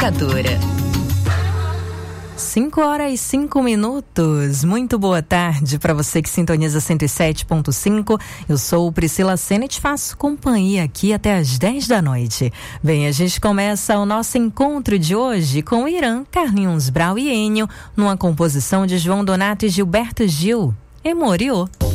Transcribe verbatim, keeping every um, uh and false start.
Educadora. cinco horas e cinco minutos. Muito boa tarde para você que sintoniza cento e sete ponto cinco. Eu sou Priscila Sena e te faço companhia aqui até às dez da noite. Bem, a gente começa o nosso encontro de hoje com Irã, Carlinhos Brau e Enio, numa composição de João Donato e Gilberto Gil. Emoriô.